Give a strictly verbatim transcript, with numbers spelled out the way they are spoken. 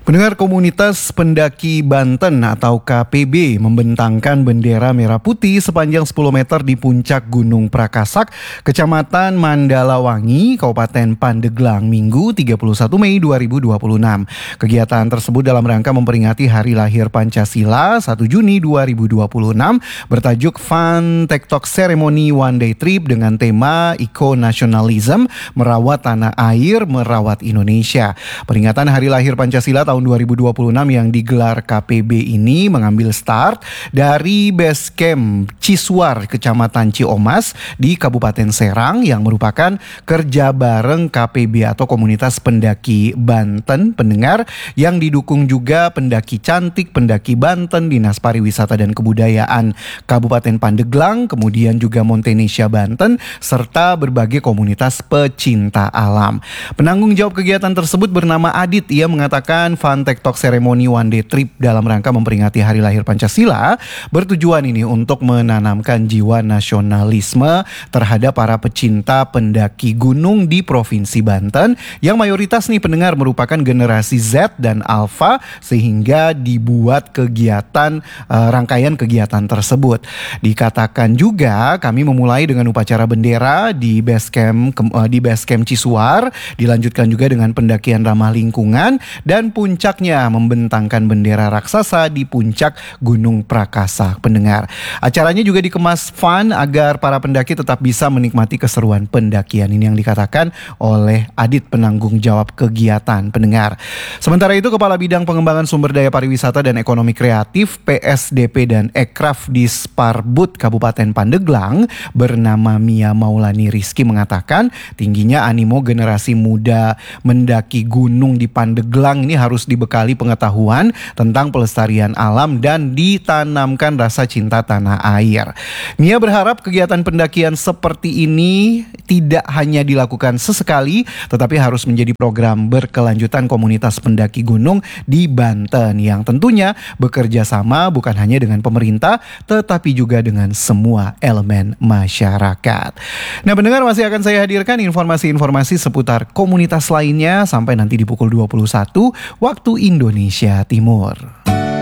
Pendengar, komunitas pendaki Banten atau K P B membentangkan bendera merah putih sepanjang sepuluh meter di puncak Gunung Prakasak, Kecamatan Mandalawangi, Kabupaten Pandeglang, Minggu tiga puluh satu Mei dua ribu dua puluh enam. Kegiatan tersebut dalam rangka memperingati Hari Lahir Pancasila satu Juni dua ribu dua puluh enam bertajuk Fun TikTok Ceremony One Day Trip dengan tema Eco Nationalism, merawat tanah air, merawat Indonesia. Peringatan Hari Lahir Pancasila tahun dua ribu dua puluh enam yang digelar K P B ini mengambil start dari base camp Ciswar, Kecamatan Ciomas di Kabupaten Serang yang merupakan kerja bareng K P B atau Komunitas Pendaki Banten, pendengar, yang didukung juga Pendaki Cantik, Pendaki Banten, Dinas Pariwisata dan Kebudayaan Kabupaten Pandeglang, kemudian juga Montenesia Banten, serta berbagai komunitas pecinta alam. Penanggung jawab kegiatan tersebut bernama Adit. Ia mengatakan Fun TikTok Ceremony One Day Trip dalam rangka memperingati Hari Lahir Pancasila bertujuan ini untuk menanamkan jiwa nasionalisme terhadap para pecinta pendaki gunung di Provinsi Banten yang mayoritas nih pendengar merupakan generasi Z dan Alpha, sehingga dibuat kegiatan uh, rangkaian kegiatan tersebut. Dikatakan juga kami memulai dengan upacara bendera di base camp uh, di base camp Ciswar, dilanjutkan juga dengan pendakian ramah lingkungan dan puncaknya membentangkan bendera raksasa di puncak Gunung Prakasak, pendengar. Acaranya juga dikemas fun agar para pendaki tetap bisa menikmati keseruan pendakian. Ini yang dikatakan oleh Adit, penanggung jawab kegiatan, pendengar. Sementara itu, Kepala Bidang Pengembangan Sumber Daya Pariwisata dan Ekonomi Kreatif P S D P dan Ekraf di Sparbud Kabupaten Pandeglang bernama Mia Maulani Rizky mengatakan tingginya animo generasi muda mendaki gunung di Pandeglang ini harus dibekali pengetahuan tentang pelestarian alam dan ditanamkan rasa cinta tanah air. Mia berharap kegiatan pendakian seperti ini tidak hanya dilakukan sesekali, tetapi harus menjadi program berkelanjutan komunitas pendaki gunung di Banten yang tentunya bekerja sama bukan hanya dengan pemerintah, tetapi juga dengan semua elemen masyarakat. Nah, pendengar, masih akan saya hadirkan informasi-informasi seputar komunitas lainnya sampai nanti di pukul dua puluh satu waktu Indonesia Timur.